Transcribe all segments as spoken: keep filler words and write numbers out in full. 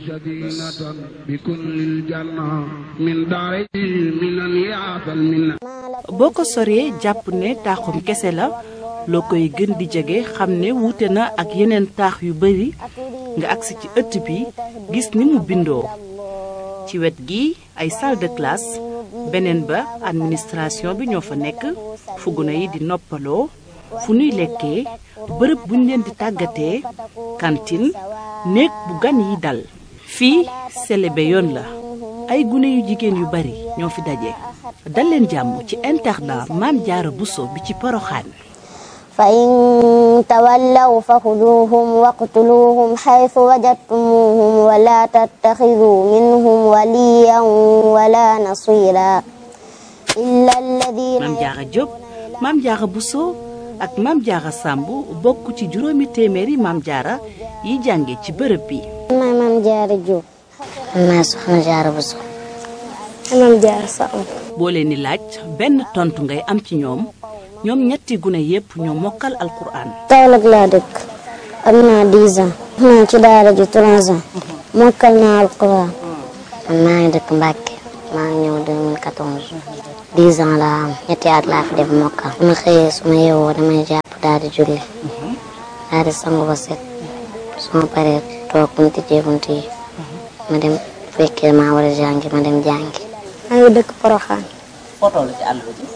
boo ko soree jàpp ne taaxum kese la loo koy gën di jege xam ne wuute na ak yeneen taax yu bari nga agsi ci ëtt bi gis ni mu bindoo ci wet gi ay salle de classe beneen ba administration bi ñoo fa nekk fu gune yi di noppaloo fu nuy lekkee bërëb buñ leen di tàggatee cantine néeg bu gan yi dal fii selebe yoon la ay gune yu jigéen yu bari ñoo fi daje dal leen jàmm ci internat Maam Jaara Buso bi ci Poroxaan fa in tawallaw fa xuduuhum waqtuluuhum xaytu wajadtumuuhum wala tattaxiduu minhum waliyan wala nasira illa alladina Maam Jaara Jóob Maam Jaara Buso ak Maam Jaara Sàmb bokk ci juróomi téeméeri Maam Jaara yi jànge ci bërëb bi. maay Maam Jaara Jóob. maay Soxna Jaara Buso. Maam Jaara Sàmb. boo leen di laaj benn tontu ngay am ci ñoom ñoom ñetti gune yépp ñoo mokkal alquran. Kaolack laa dëkk am naa dix ans. naa ci daara ji trois ans. mokkal naa alquran. man maa ngi dëkk Mbàkke maa ngi ñëw deux mille quatorze. dix ans laa am ñetti at laa fi def mokkal. su ma xëyee su ma yeewoo damay jàpp daal di julli. daal di sangu ba set. su ma paree toog bu ñu tijjee bunt yi. ma dem fekkee maa war a jàngi ma dem jàngi. maa ngi dëkk Poroxaan. foo toll ci àll bi.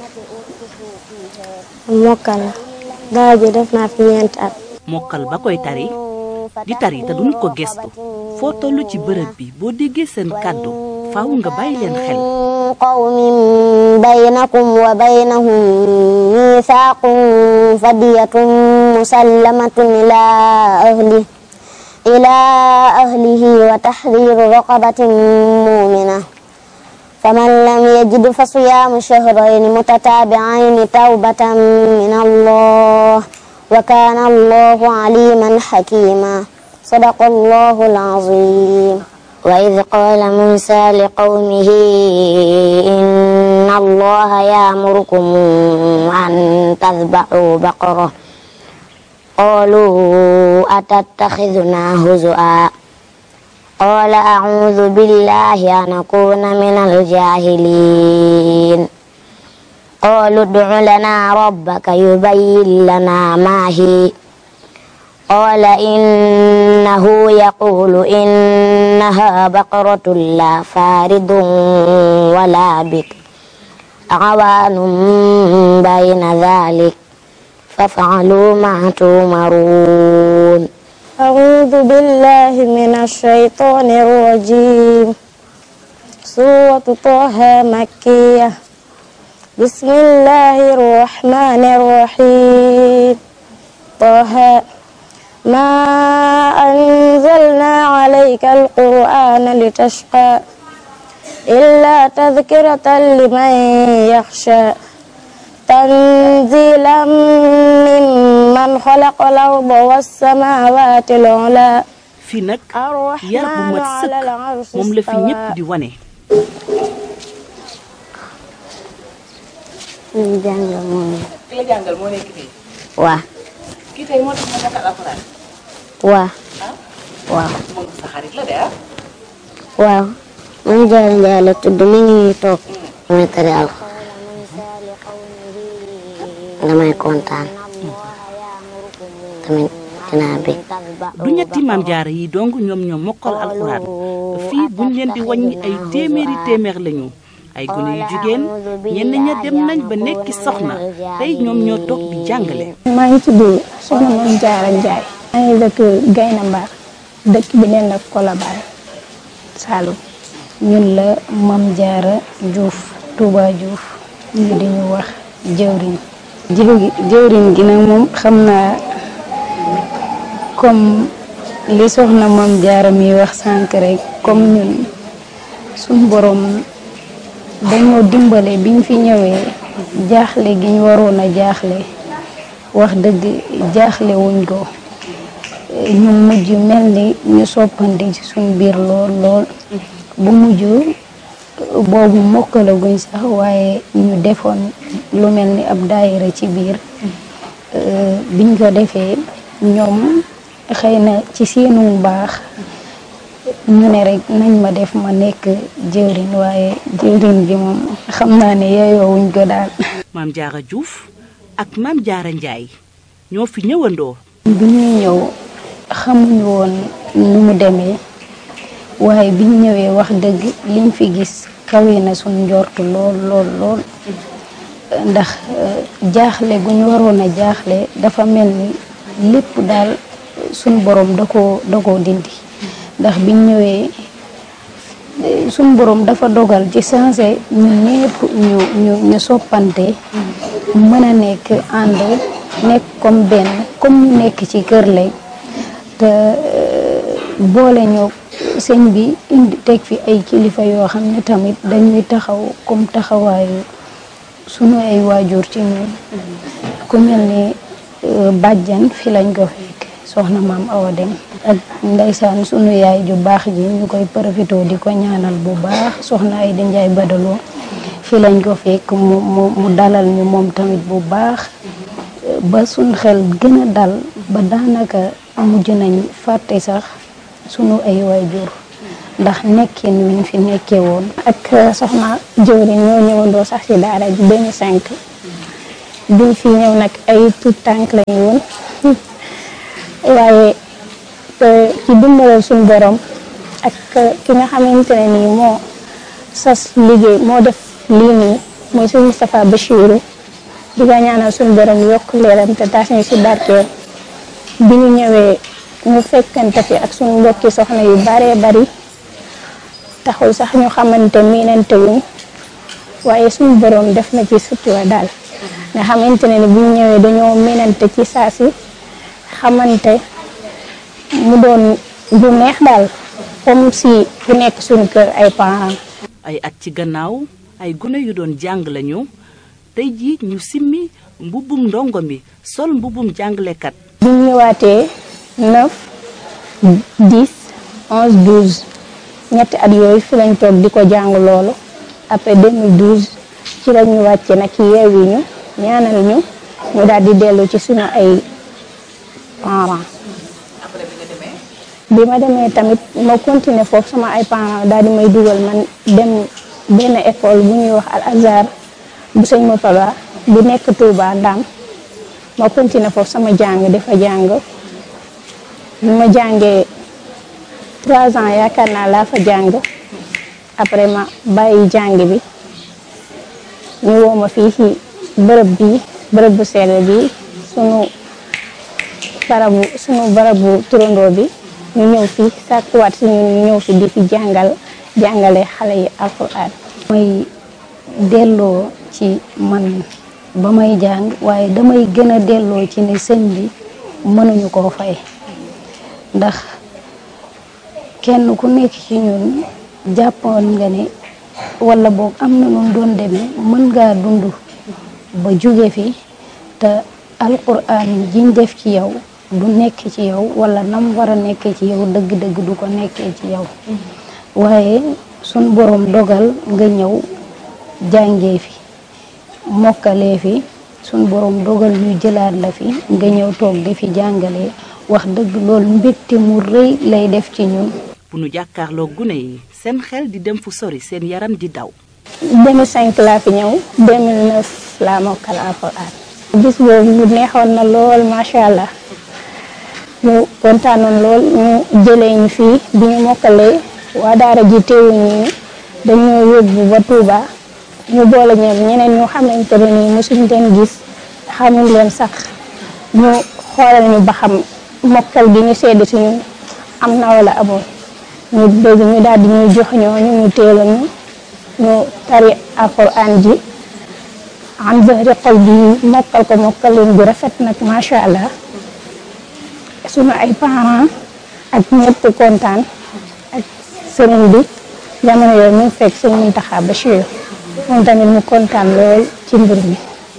mokkal la. daara ji def naa fi ñeenti at. mokkal ba koy tari di tari te duñu ko gestu foo toll ci bërëb bi boo déggee seen kàddu faaw nga bàyyi leen xel. qawmin baynakum wa baynahum miisaaqun fadiyatun musallamatun ila ahli ila ahlihi wa tahriru raqabatin mu'mina faman lam yajid fa siyaamu shahrayni mutataabi'ayni tawbatan min Allah wa kaana Allahu aliman hakima sadaqa Allahu al-azim. وإذ قال موسى لقومه إن الله يأمركم أن تذبحوا بقرة قالوا أتتخذنا هزؤا قال أعوذ بالله أن أكون من الجاهلين قالوا ادع لنا ربك يبين لنا ما هي قال إنه يقول إنها بقرة لا فارض ولا بكر عوان بين ذلك فافعلوا ما تؤمرون. أعوذ بالله من الشيطان الرجيم. سورة طه مكية. بسم الله الرحمن الرحيم. طه ما أنزلنا عليك القرآن لتشقى إلا تذكرة لمن يخشى تنزيلا ممن خلق الأرض والسماوات العلى. fii nag yar bu mat sëkk moom la fi ñépp di wane. ñu jàngal moo ki la jàngal moo nekk fii. waaw. kii tey moo tax ma mokkal alxuraan. waaw. waaw. moom sa xarit la de ah. waaw. man Jaara Njaay la tudd mi ngi nii toog. mooy tari alxuraan. damay kontaan. tamit dinaa bég. du ñetti Maam Jaara yi dong ñoom ñoo mokkal alxuraan fii buñ leen di wàññi ay téeméeri téeméer lañu. ay gune yu jigéen ñenn ña dem nañ ba nekki soxna tey ñoom ñoo toog di jàngale. maa ngi tudd soxna Maam Jaara Njaay. maa ngi dëkk Gayna Mbar dëkk bi nee na Colobane Saloum. ñun la Maam Jaara Juuf Touba Juuf ñu di ñu wax jëwriñ. jëwriñ gi nag moom xam naa comme li soxna Maam Jaara mi wax sànq rek comme ñun suñ borom dañoo dimbale biñ fi ñëwee jaaxle gi ñu waroon a jaaxle wax dëgg jaaxle wuñ ko ñu mujj mel ni ñu soppandi ci suñ biir lool lool bu mujj boobu mokkalaguñ sax waaye ñu defoon lu mel ni ab daayira ci biir biñ ko defee ñoom xëy na ci seenu baax ñu ne rek nañ ma def ma nekk jëwriñ waaye jëwriñ bi moom xam naa ne yeyoowuñ ko daal. Maam Jaara Diouf ak Maam Jaara Njaay ñoo fi ñëwandoo. bi ñuy ñëw xamuñu woon nu mu demee waaye biñ ñëwee wax dëgg liñ fi gis kawe na suñ njortu lool lool lool ndax jaaxle gu ñu waroon a jaaxle dafa mel ni lépp daal suñ borom da koo da koo dindi ndax biñ ñëwee suñ borom dafa dogal ci sensé ñun ñëpp ñu ñu ñu soppante mën a nekk ànd nekk comme benn comme ñu nekk ci kër lay te boole ñoo sëñ bi indi teg fi ay kilifa yoo xam ne tamit dañuy taxaw comme taxawaayu sunu ay waajur ci ñun ku mel ni bàjjan fi lañ ko fekk soxna maam Awa Dem ak ndeysaan sunu yaay ju baax ji ñu koy profité di ko ñaanal bu baax soxna ay di njaay badaloo fi lañ ko fekk mu mu mu dalal ñu moom tamit bu baax ba suñ xel gën a dal ba daanaka mujj nañ fàtte sax sunu ay waajur ndax nekkin wiñ fi nekkee woon. ak soxna jëwri ñoo ñëwandoo sax ci daara ji deux mille cinq biñ fi ñëw nag ay tout tànk lañu woon waaye ci dimbalal suñu borom ak ki nga xamante ne nii moo sas liggéey moo def lii nii mooy suñu Moustapha Bachirou di ko ñaanal suñu borom yokk leeram te taas ñu si barkeel bi ñu ñëwee ñu fekkante fi ak suñu mbokki soxna yu baree bari taxul sax ñu xamante miinante wuñ waaye suñu borom def na ci sutura daal nga xamante ne ni bu ñu ñëwee dañoo miinante ci saa si xamante mu doon du neex daal comme si ku nekk suñu kër ay parents. ay at ci gannaaw ay gune yu doon jàng lañu tey jii ñu simmi mbubbum ndongo mi sol mbubbum jàngalekat. bi ñu ñëwaatee neuf dix onze douze ñetti at yooyu fi lañ toog di ko jàng loolu après deux mille douze ci la ñu wàcce nag yeewi ñu ñaanal ñu ñu daal di dellu ci suñu ay parents. bi ma demee tamit ma continuer foofu sama ay parents daal di may dugal man dem benn école bu ñuy wax Al Azhar bu sëñ Mopala bu nekk Touba Ndam ma continuer foofu sama jàng dafa jàng bi ma jàngee trois ans yaakaar naa laa fa jàng après ma bàyyi jàng bi ñu woo ma fii ci bërëb bi bërëb bu sell bi sunu barabu sunu barabu turandoo bi ñu ñëw fi sàkkuwaat si ñun ñu ñëw fi di fi jàngal jàngale xale yi alxuraan. may delloo ci man ba may jàng waaye damay gën a delloo ci ne sëñ bi mënuñu koo fay ndax kenn ku nekk ci ñun jàppoon nga ne wala boog am na nun doon demee mën ngaa dund ba jóge fi te alxuraan jiñ def ci yow du nekk ci yow wala nam war a nekkee ci yow dëgg-dëgg du ko nekkee ci yow waaye sun borom dogal nga ñëw jàngee fi mokkalee fi sun borom dogal ñu jëlaat la fi nga ñëw toog di fi jàngalee wax dëgg loolu mbégte mu rëy lay def ci ñun. bu nu jàkkaarloo gune yi seen xel di dem fu sori seen yaram di daw. deux mille cinq laa fi ñëw deux mille neuf laa mokkal alxuraan. bis boobu mu neexoon na lool macha allah. ñu kontaanoon lool ñu jëlee ñu fii bi ñu mokkalee waa daara ji teewuñu dañoo yóbbu ba Touba ñu boole ñoom ñeneen ñu xamante ne nii mosuñ leen gis xamul leen sax ñu xoolal ñu ba xam mokkal gi ñu sedd si ñun am na wala amoon ñu dégg ñu daal di ñuy jox ñooñu ñu teela ñu ñu tari alxuraan ji am zahri xol bi mokkal ko mokkal leen bu rafet nag macha allah. sunu ay parents ak ñëpp kontaan ak sëriñ bi jamono yooyu mu fekk sëñ Mountakha Bachir moom tamit mu kontaan lool ci mbir mi.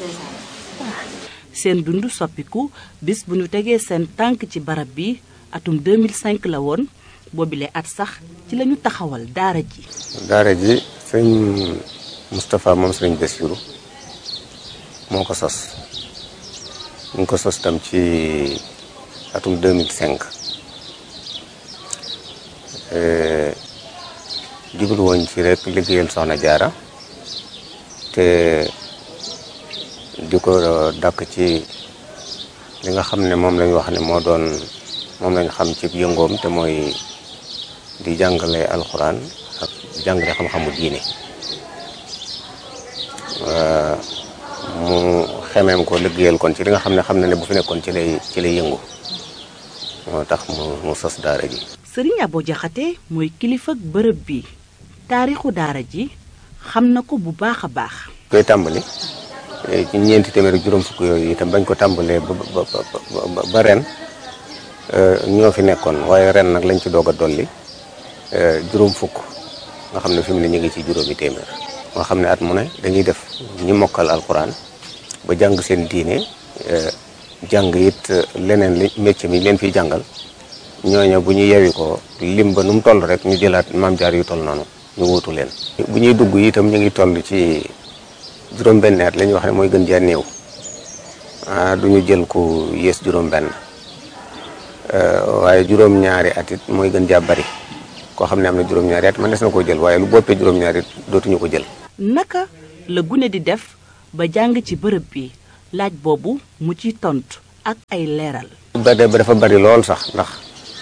seen dund soppiku bis bu ñu tegee seen tànk ci barab bi atum deux mille cinq la woon boobile at sax ci la ñu taxawal daara ji. daara ji sëñ Moustapha moom sëriñ Bassirou moo ko sos ñu ngi ko sos tam ci atum deux mille cinq jublu woon ci rek liggéeyal soxna jaara te di ko dàkk ci li nga xam ne moom lañ wax ne moo doon moom lañ xam ci yëngoom te mooy di jàngale alxuraan ak jàngale xam-xamu diine mu xemeem ko liggéeyal kon ci li nga xam ne xam na ne bu fi nekkoon ci lay ci lay yëngu moo tax mu mu sos daara ji. Sëriñ Abo Jaxate mooy kilifa bërëb bi taarixu daara ji xam na ko bu baax a baax. koy tàmbali ci ñeenti téeméer ak juróom fukk yooyu itam bañ ko tàmbalee ba ba ba ba ren ñoo fi nekkoon waaye ren nag lañ ci doog a dolli juróom fukk nga xam ne fi mu ne ñu ngi ci juróomi téeméer. nga xam ne at mu ne dañuy def ñi mokkal alxuraan ba jàng seen diine jàng it leneen li métier mi leen fiy jàngal ñooña bu ñu yewi ko lim ba nu mu toll rek ñu jëlaat maam jaar yu toll noonu ñu wuutu leen. bu ñuy dugg itam ñu ngi toll ci juróom-benn at la ñuy wax ne mooy gën jaa néew ah du ñu jël ku yées juróom-benn waaye juróom-ñaari at it mooy gën jaa bari koo xam ne am na juróom-ñaari at man des na koo jël waaye lu boppee juróom-ñaari it dootuñu ko jël. naka la gune di def ba jàng ci bërëb bi laaj boobu mu ci tontu ak ay leeral. ba de ba dafa bari lool sax ndax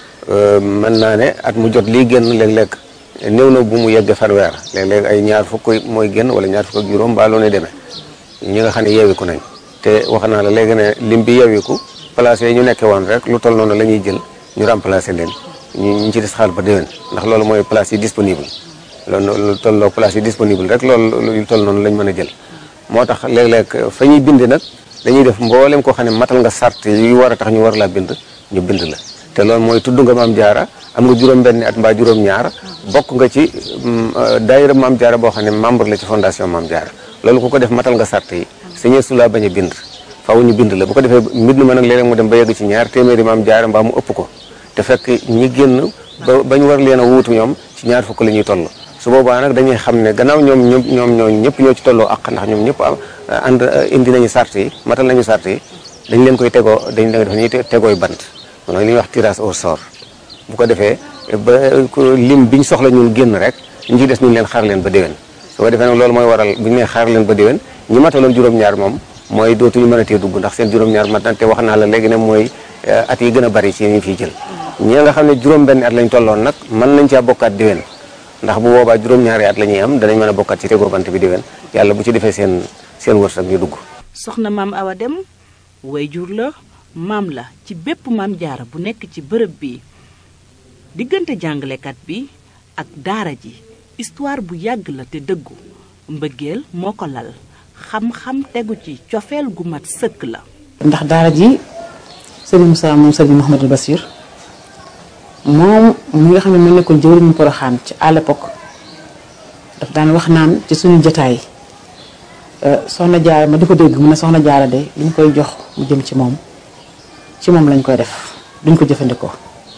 mën naa ne at mu jot lii génn léeg-léeg néew na bu mu yegg fanweer léeg-léeg ay ñaar fukk mooy génn wala ñaar fukk ak juróom ba loo ne demee ñi nga xam ne yeewiku nañ te wax naa la léegi ne lim bi yeewiku place yi ñu nekkee woon rek lu toll noonu la ñuy jël ñu remplacer leen ñu ñu ci des xaal ba déwén ndax loolu mooy place yi disponible loolu lu tolloo place yi disponible rek loolu lu toll noonu lañ mën a jël moo tax léeg-léeg fa ñuy bind nag dañuy def mboolem koo xam ne matal nga sart yu war a tax ñu war laa bind ñu bind la te loolu mooy tudd nga maam jaara am nga juróom-benni at mbaa juróom-ñaar bokk nga ci daayira maam jaara boo xam ne membre la ci fondation maam jaara loolu ku ko def matal nga sart yi sañee su laa bañ a bind faaw ñu bind la bu ko defee mbind ma nag léeg-léeg mu dem ba yegg ci ñaar téeméeri maam jaara mbaa mu ëpp ko te fekk ñi génn ba bañ war leen a wuutu ñoom ci ñaar fukk la ñuy toll su boobaa nag dañuy xam ne gannaaw ñoom ñoom ñoom ñoo ñëpp ñoo ci tolloo ak ndax ñoom ñëpp ànd indi nañu sart yi matal nañu sart yi dañ leen koy tegoo dañ leen def ñuy tegooy bant mooy li ñuy wax tirage au sort bu ko defee ba lim biñ soxla ñun génn rek ñu ci des ñu leen xaar leen ba déwén su ko defee nag loolu mooy waral bu ñu nee xaar leen ba déwén ñi mataloon juróom-ñaar moom mooy dootuñu mën a tee dugg ndax seen juróom-ñaar mat na te wax naa la léegi ne mooy at yi gën a bari ci ñu fiy jël ñi nga xam ne juróom-benn at lañ tolloon nag mën nañ caa bokkaat déwén ndax bu boobaa juróom-ñaari at la ñuy am danañ mën a bokkaat ci tegoo bant bi déwén yàlla bu ci defee seen seen wërsëg ñu dugg. soxna maam Awa Dem wayjur la maam la ci bépp maam jaara bu nekk ci bërëb bi diggante jàngalekat bi ak daara ji histoire bu yàgg la te dëggu mbëggeel moo ko lal xam-xam tegu ci cofeel gu mat sëkk la. ndax daara ji sëriñ Moussa moom sëriñ Mouhamadou Bassir moom mi nga xam ne mu nekkoon jëwriñu Poroxaan ci à l'époque daf daan wax naan ci suñu jotaay soxna jaara ma di ko dégg mu ne soxna jaara de li ñu koy jox mu jëm ci moom ci moom lañ koy def duñ ko jëfandikoo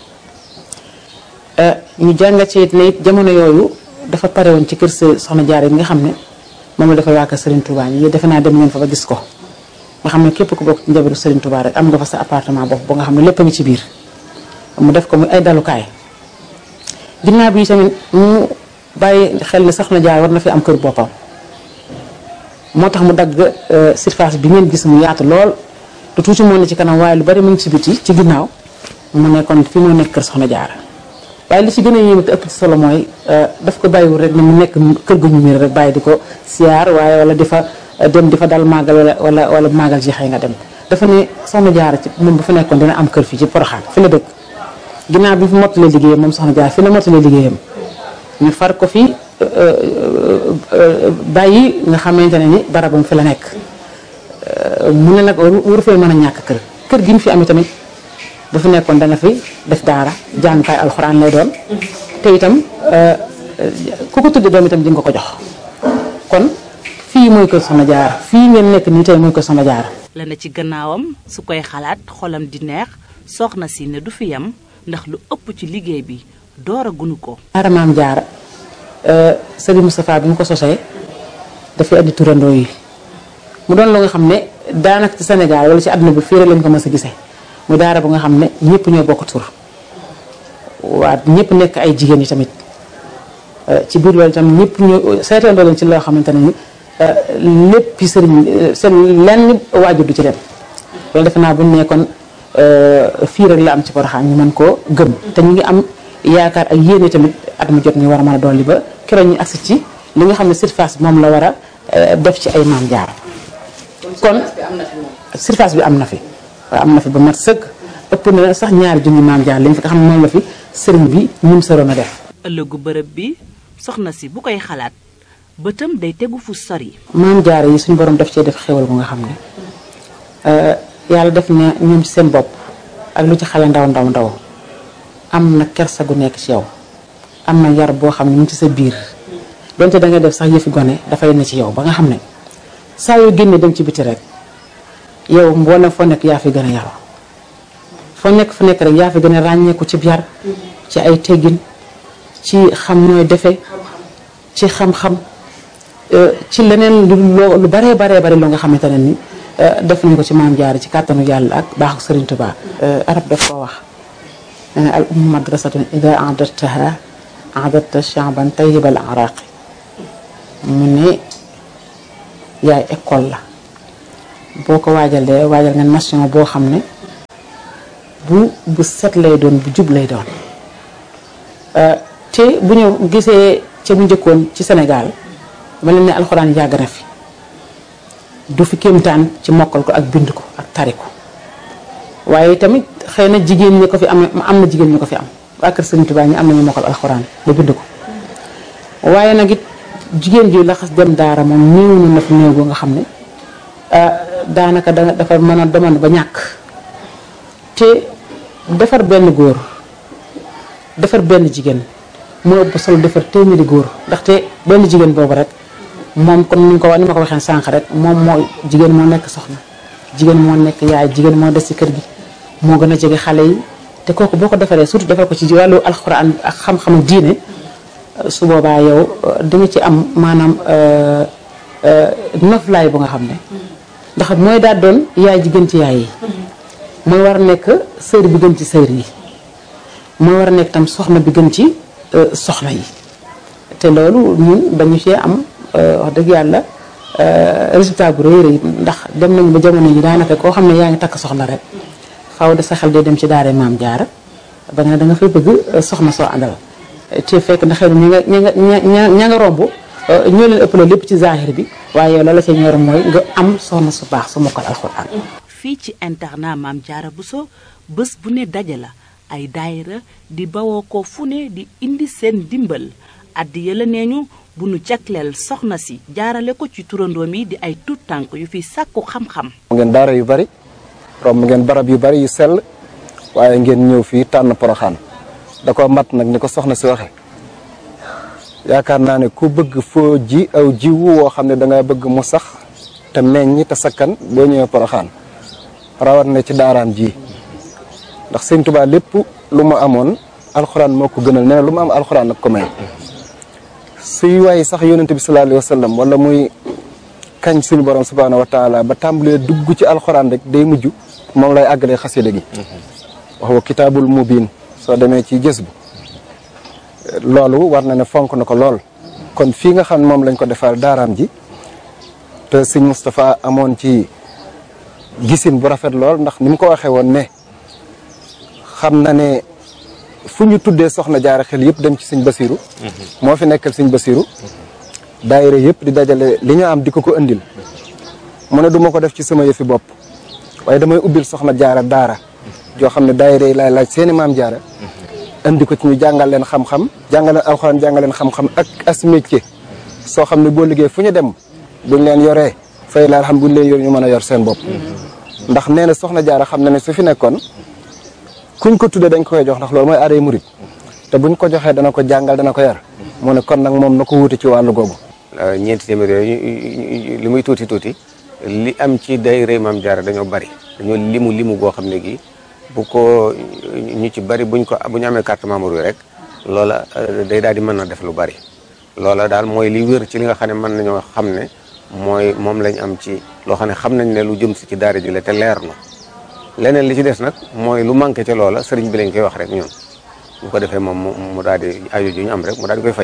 ñu jàngat ci it ne it jamono yooyu dafa pare woon ci kër soxna jaara yi nga xam ne moom la dafa waa kër Serigne Touba ñi defe naa dem ngeen fa ba gis ko nga xam ne képp ku bokk ci njabootu Serigne Touba rek am nga fa sa appartement bopp ba nga xam ne lépp a ngi ci biir mu def ko muy ay dalukaay ginnaaw bi tamit mu bàyyi xel ne soxna jaara war na fi am kër boppam moo tax mu dagg surface bi ngeen gis mu yaatu lool lu tuuti moo ne ci kanam waaye lu bari mu ngi ci biti ci ginnaaw mu nekkoon fi moo nekk kër soxna jaara waaye li ci gën a yéeme te ëpp ci solo mooy daf ko bàyyiwul rek ne mu nekk kër gu ñu miir rek bàyyi di ko siyaar waaye wala di fa dem di fa dal màggal wala wala wala màggal ji xëy nga dem dafa ne soxna jaara ci moom bu fa nekkoon dina am kër fii ci Poroxaan fi la dëkk ginnaaw bi fi mottalee liggéeyam moom soxna jaara fi la mottalee liggéeyam ñu far ko fi bàyyi nga xamante ne ni barabam fi la nekk mu ne nag waru fee mën a ñàkk kër kër gi ñu fi amee tamit bu fi nekkoon dana fi def daara jàngukaay alxuraan lay doon te itam ku ko tudde doom itam di nga ko jox kon fii mooy kër soxna jaara fii ngeen nekk nii tey mooy kër soxna jaara la na ci gannaawam su koy xalaat xolam di neex soxna si ne du fi yam ndax lu ëpp ci liggéey bi door a gunu ko daara maam jaara Serigne Moustapha bi mu ko sosee dafay andi turandoo yi mu doon lu nga xam ne daanaka ci Sénégal wala ci àdduna bi fii rek lañ ko mës a gisee mu daara bu nga xam ne ñëpp ñoo bokk tur waa ñëpp nekk ay jigéen yi tamit ci biir loolu itam ñëpp ñu seetandoo leen ci loo xamante ne ni lépp sëriñ seen lenn waajur du ci dem loolu defe naa bu ñu nekkoon fii rek la am ci Porokhane ñu mën koo gëm te ñu ngi am yaakaar ak yéene tamit at mu jot ñu war a mën a dolli ba keroog ñu agsi ci li nga xam ne surface bi moom la war a def ci ay Maam Jaara kon surface bi am na fi waaw am na fi ba mat sëkk ëpp na sax ñaari junni Maam Jaara lañ fi nga xam ne moom la fi sëriñ bi ñum saroon a def. ëllëgu bërëb bi soxna si bu koy xalaat bëtam day tegu fu sori. Maam Jaara yi suñu borom def cee def xéwal bu nga xam ne yàlla def na ñoom ci seen bopp ak lu ci xale ndaw ndaw ndaw am na kersa gu nekk ci yow am na yar boo xam ne mu ci sa biir donte da nga def sax yëfi gone dafay ne ci yow ba nga xam ne saa yoo génnee dem ci biti rek yow mboolem foo nekk yaa fi gën a yaru foo nekk fu nekk rek yaa fi gën a ràññeeku ci yar ci ay teggin ci xam nooy defe ci xam-xam ci leneen lu lu baree baree bari loo nga xamante ne ni def nañ ko ci Maam Jaara ci kàttanu yàlla ak baaxu Sëriñ Tuubaa. arab daf koo wax nee na al ummu madrasatun ida a'dadtaha a'dadta sha'ban tayyibal araqi mu ne yaay école la boo ko waajalee waajal nga nation boo xam ne bu bu set lay doon bu jub lay doon te bu ñu gisee ca bu njëkkoon ci Sénégal ma leen ne alxuraan yàgg na fi du fi kéemtaan ci mokkal ko ak bind ko ak tari ko waaye tamit xëy na jigéen ñi ko fi am am na jigéen ñi ko fi am waa kër Sëriñ Tuubaa ñi am nañu mokkal alxuraan ba bind ko waaye nag it jigéen ji laxas dem daara moom néew na fi néew boo nga xam ne daanaka da dafa mën a demoon ba ñàkk te defar benn góor defar benn jigéen moo ëpp solo defar téeméeri góor ndaxte benn jigéen boobu rek moom comme ni nga ko wax ni ma ko waxee sànq rek moom moo jigéen moo nekk soxna jigéen moo nekk yaay jigéen moo des ci kër gi moo gën a jege xale yi te kooku boo ko defaree surtout defar ko ci wàllu alxuraan ak xam-xamu diine su boobaa yow di nga ci am maanaam noflaay bu nga xam ne ndax mooy daal doon yaay ji gën ci yaay yi mooy war a nekk sër bi gën ci sër yi mooy war a nekk tam soxna bi gën ci soxna yi te loolu ñun dañu cee am wax dëgg yàlla résultat bu rëy rëy ndax dem nañu ba jamono yi daanaka koo xam ne yaa ngi takk soxna rek faaw de sa xel day dem ci daara Maam Jaara ba nga ne da nga fay bëgg soxna soo àndal te fekk na xëy na ña nga ña nga ña nga romb ñoo leen ëpp lépp ci zahir bi waaye yow la la ca ñor mooy nga am soxna su baax su mokkal alxuraan. fii ci internat Maam Jaara Bousso bés bu ne daje la ay daayira di bawoo ko fu ne di indi seen dimbal addi yëla nee ñu bu nu jagleel soxna si jaarale ko ci turandoom yi di ay tuut tànk yu fi sàkku xam-xam. ngeen daara yu bari romb ngeen barab yu bari yu sell waaye ngeen ñëw fii tànn Porokhane da ko mat nag ni ko soxna si waxe yaakaar naa ne ku bëgg foo ji aw jiwu woo xam ne danga bëgg mu sax te meññ te sakkan boo ñëwee Porokhane rawat na ci daaraam ji ndax Sëñ Tuubaa lépp lu mu amoon alxuraan moo ko gënal nee na lu mu am alxuraan nag ko may suy waaye sax yonente bi sallallahu alayhi wa sallam wala muy kañ suñu borom subhaanahu wa taala ba tàmbalee dugg ci alxuraan rek day mujj moom lay àggalee xasida gi wax wa kitaabul mubiin soo demee ci gës bu loolu war na ne fonk na ko lool kon fii nga xam ne moom lañ ko defal daaraam ji te sëñ Moustapha amoon ci gisin bu rafet lool ndax ni mu ko waxee woon ne xam na ne fu ñu tuddee soxna jaara xel yëpp dem ci sëñ Basiru moo fi nekkal sëñ Basiru daayira yëpp di dajale li ñu am di ko ko indil mu ne du ma ko def ci sama yëfi bopp waaye damay ubbil soxna jaara daara joo xam ne daayira yi laay laaj seeni maam jaara indi ko ci ñu jàngal leen xam-xam jàngal leen alxuraan jàngal leen xam-xam ak as métier soo xam ne boo liggéey fu ñu dem buñ leen yoree fay la xam buñ leen yor ñu mën a yor seen bopp ndax nee na soxna jaara xam na ne su fi nekkoon kuñ ko tuddee dañ ko koy jox ndax loolu mooy aaday murit te buñ ko joxee dana ko jàngal dana ko yar mu ne kon nag moom na ko wuute ci wàllu googu. ñeenti téeméer yooyu li muy tuuti tuuti li am ci daayira Maam Jaara dañoo bari dañoo limu limu goo xam ne gi bu ko ñu ci bari buñ ko bu ñu amee carte membre yi rek loola day daal di mën a def lu bari loola daal mooy li wér ci li nga xam ne mën nañoo xam ne mooy moom lañ am ci loo xam ne xam nañ ne lu jëm si ci daara ji la te leer na leneen li ci des nag mooy lu manqué ca loola sëriñ bi lañ koy wax rek ñun bu ko defee moom mu daal di aajo ji ñu am rek mu daal di koy faj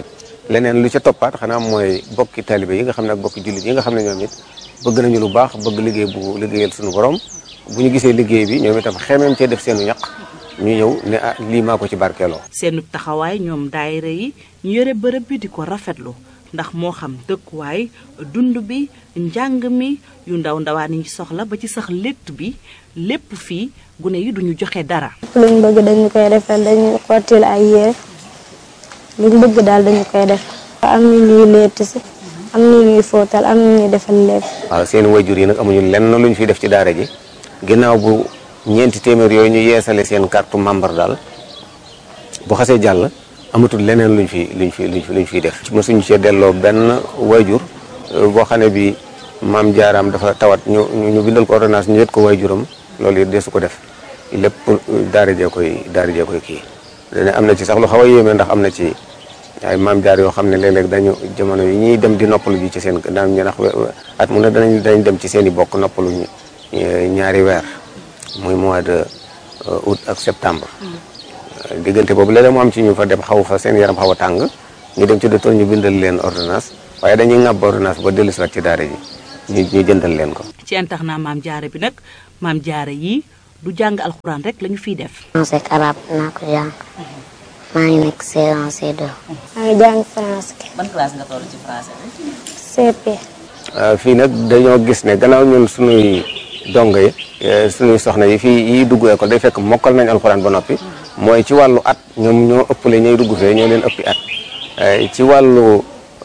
leneen lu ca toppaat xanaa mooy bokki taalibe yi nga xam ne ak bokki jullit yi nga xam ne ñoom it bëgg nañu lu baax bëgg liggéey bu liggéeyal suñu borom bu ñu gisee liggéey bi ñoom itam xemeem cee def seenu ñaq ñu ñëw ne ah lii maa ko ci barkeeloo. seenu taxawaay ñoom daayira yi ñu yore bërëb bi di ko rafetlu ndax moo xam dëkkuwaay dund bi njàng mi yu ndaw ndawaan yi soxla ba ci sax létt bi lépp fii gune yi duñu joxe dara. luñ bëgg dañu koy defal dañu xottil ay yére luñ bëgg daal dañu koy def. am na ñuy létt si am na ñuy fóotal am na ñuy defal lépp. waaw seen wayjur yi nag amuñu lenn luñ fi def ci daara ji ginnaaw bu ñeenti téeméer yooyu ñu yeesale seen carte membre daal bu xasee jàll amatul leneen luñ fi luñ fi luñ fi luñ fiy def. mosuñu cee delloo benn wayjur boo xam ne bi maam jaaraam dafa tawat ñu ñu bindal ko ordonnance ñu yët ko wayjuram loolu it desu ko def lépp daara jee koy daara jee koy kii. dana am na ci sax lu xaw a yéeme ndax am na ci ay maam jaar yoo xam ne léeg-léeg dañu jamono yi ñuy dem di noppalu ji ci seen daan ñu ndax at mu ne danañ danañ dem ci seen i bokk noppalu ñaari weer muy mois de août ak septembre. diggante boobu léeg-léeg mu am ci ñu fa dem xaw fa seen yaram xaw a tàng ñu dem ci docteur ñu bindal leen ordonnance waaye dañuy ŋàbb ordonnance ba dellu si waat ci daara ji ñu ñu jëndal leen ko. ci internat maam jaara bi nag maam jaara yi du jàng alxuraan rek lañu fiy def. français ak arabe naa ko jàng maa ngi nekk C un C deux. maa ngi jàng français. ban classe nga toll ci français bi. C P. fii nag dañoo gis ne gannaaw ñun suñuy dongo yi suñuy soxna yi fii yi dugg école day fekk mokkal nañ alxuraan ba noppi mooy ci wàllu at ñoom ñoo ëppale ñooy dugg fee ñoo leen ëppi at ci wàllu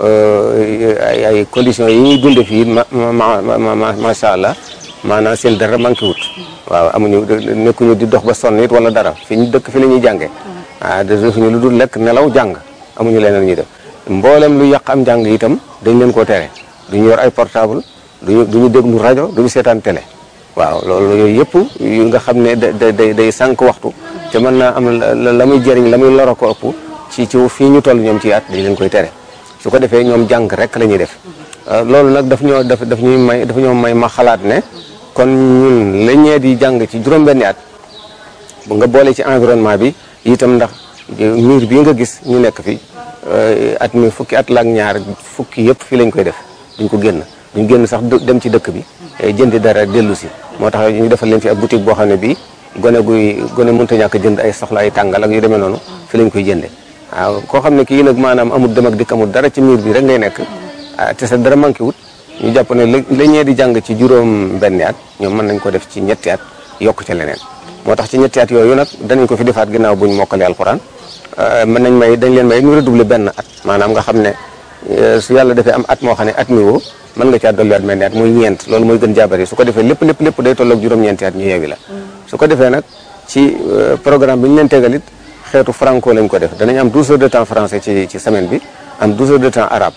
ay ay conditions yi ñuy dunde fii ma ma macha allah maanaam seen dara manqué wut waaw amuñu nekkuñu di dox ba sonn it wala dara fi ñu dëkk fi la ñuy jàngee ah defuñu lu dul lekk nelaw jàng amuñu leneen ñuy def mboolem lu yàq am njàng itam dañ leen koo tere duñu yor ay portable duñu duñu déglu rajo duñu seetaan télé waaw loolu yooyu yëpp yu nga xam ne da day day sànq waxtu te mën naa am la muy jëriñ la muy loro ko ëpp ci ci fii ñu toll ñoom ci at dañ leen koy tere su ko defee ñoom jàng rek la ñuy def loolu nag daf ñoo daf daf ñuy may daf ñoo may ma xalaat ne kon ñun la ñee di jàng ci juróom-benni at bu nga boole ci environnement bi itam ndax miir bii nga gis ñu nekk fi at mi fukki at la ak ñaar fukki yëpp fii lañ koy def duñ ko génn duñ génn sax dem ci dëkk bi jëndi dara dellu si moo tax ñu defal leen fi ab boutique boo xam ne bii gone guy gone mënta ñàkk jënd ay soxla ay tàngal ak yu demee noonu fi lañ koy jënde waaw koo xam ne kii nag maanaam amul dem ak dikk amul dara ci miir bi rek ngay nekk te sa dara manqué wut ñu jàpp ne la ñee di jàng ci juróom benni at ñoom mën nañ ko def ci ñetti at yokk ca leneen moo tax ci ñetti at yooyu nag danañ ko fi defaat ginnaaw buñ mokkalee alxuraan mën nañ may dañ leen may ñu redoubler benn at maanaam nga xam ne su yàlla defee am at moo xam ne at mi woo mën nga caa dolliwaat mel ni at muy ñeent loolu mooy gën jaabari su ko defee lépp lépp lépp day tolloog juróom-ñeenti at ñu yeewi la su ko defee nag ci programme bi ñu leen tegal it xeetu franco lañ ko def danañ am douze heures de temps français ci ci semaine bi am douze heures de temps arabe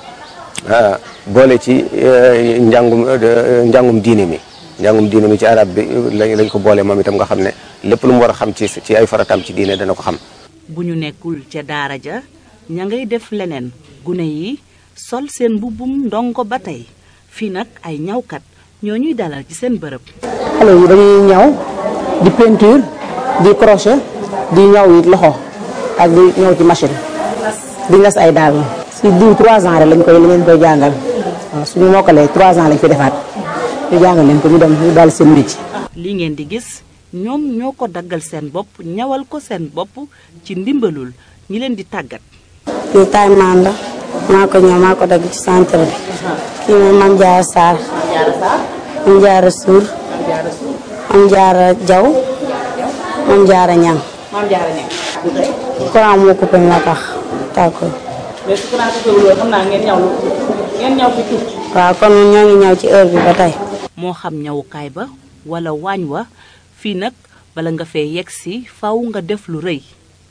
boole ci njàngum njàngum diine mi njàngum diine mi ci arabe bi lañ ko boole moom itam nga xam ne lépp lu mu war a xam ci ci ay farataam ci diine dana ko xam. bu ñu nekkul ca daara ja ña ngay def leneen gune yi sol seen mbubbum ndongo ba tey fii nag ay ñawkat ñoo ñuy dalal ci seen bërëb. xale yi dañuy ñaw di peinture di crochet di ñaw it loxo ak di ñaw ci machine di ngas ay daal si diw trois ans rek lañ koy lañ koy jàngal waaw suñu mokkalee trois ans lañ fi defaat ñu jàngal leen ko ñu dem ñu daal seen métier. li ngeen di gis ñoom ñoo ko daggal seen bopp ñawal ko seen bopp ci ndimbalul ñi leen di tàggat. kii taay maan la maa ko ñëw maa ko dagg ci centre bi. kii mooy Mame Diarra Sarr. Mame Diarra Sour. Mame Diarra Diaw. Mame Diarra Niang. Mame Diarra Niang. courant moo coupé moo tax tàkkul. mais su courant coupé wul xam naa ngeen ñaw ngeen ñaw fi tuuti. waaw kon ñoo ngi ñaw ci heure bi ba tey. moo xam ñawukaay ba wala waañ wa fii nag bala nga fee yegg si faw nga def lu rëy.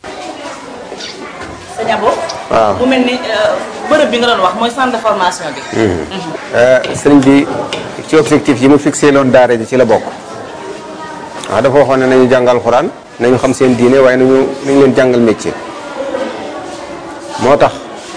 sëñ Abo. waaw mu mel ni bërëb bi nga doon wax mooy centre de formation bi. sëriñ bi ci objectif yi mu fixé loon daara ji ci la bokk waaw dafa waxoon ne nañu jàngal alxuraan nañu xam seen diine waaye nañu nañu leen jàngal métier moo tax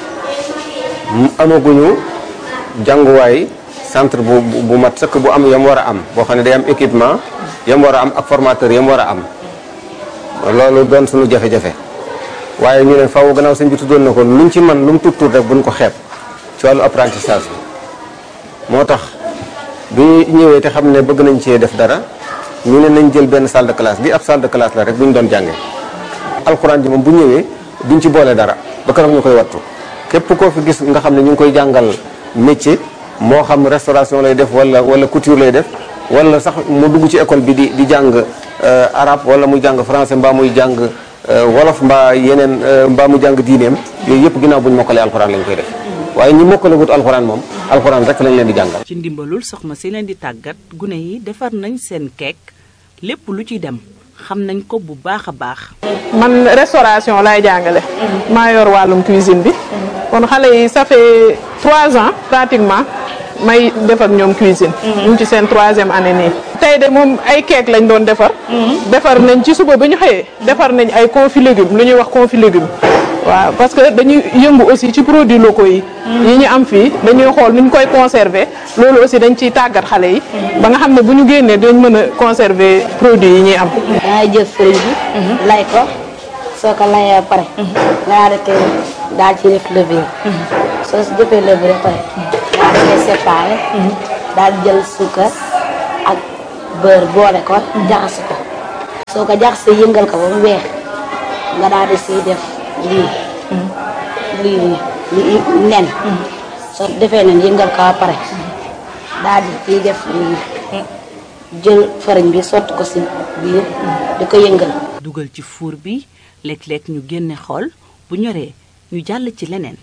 amaguñu jànguwaay centre bu bu mat sëkk bu am yam war a am boo xam ne day am équipement yam war a am ak formateur yam war a am loolu doon suñu jafe-jafe waaye ñu ne faaw gannaaw sëñ bi tuddoon na ko luñ ci man lu mu tuut tuut rek buñ ko xeeb ci wàllu apprentissage bi moo tax bi ñëwee te xam ne bëgg nañ cee def dara ñu ne nañ jël benn salle de classe bi ab salle de classe la rek bu ñu doon jàngee alxuraan ji moom bu ñëwee duñ ci boole dara ba keroog ñu koy wattu képp koo fi gis nga xam ne ñu ngi koy jàngal métier moo xam restauration lay def wala wala couture lay def wala sax mu dugg ci école bi di di jàng arabe wala muy jàng français mbaa muy jàng wolof mbaa yeneen mbaa mu jàng diineem yooyu yëpp ginnaaw bu ñu mokkalee alxuraan lañ koy def waaye ñi mokkale wut alxuraan moom alxuraan rek lañ leen di jàngal. ci ndimbalul soxna si leen di tàggat gune yi defar nañ seen keek lépp lu ci dem xam nañ ko bu baax a baax. man restauration laay jàngale. maa yor wàllum cuisine bi. kon xale yi ça fait trois ans pratiquement may def ak ñoom cuisine. ñu ngi ci seen troisième année nii. tey de moom ay keek lañ doon defar. defar nañ ci suba ba ñu xëyee defar nañ ay confit légumes lu ñuy wax confit légumes. waaw parce que dañuy yëngu aussi ci produits locaux yi. yi ñu am fii dañuy xool nu ñu koy conserver loolu aussi dañ ciy tàggat xale yi. ba nga xam ne bu ñu génnee dañ mën a conserver produits yi ñuy am. dangay jël fëriñ bi. lay ko soo ko layee pare. nga daal di daal ci def levure. soo si jëfee levure pare. daal di koy séparé. daal di jël suukar ak beurre boole ko jaxase ko. soo ko jaxasee yëngal ko ba mu weex nga daal di siy def. lii lii lii nen soo defee nen yëngal ko ba pare daal di ciy def lii jël fariñ bi sotti ko si biir di ko yëngal. dugal ci four bi léeg-léeg ñu génne xool bu ñoree ñu jàll ci leneen.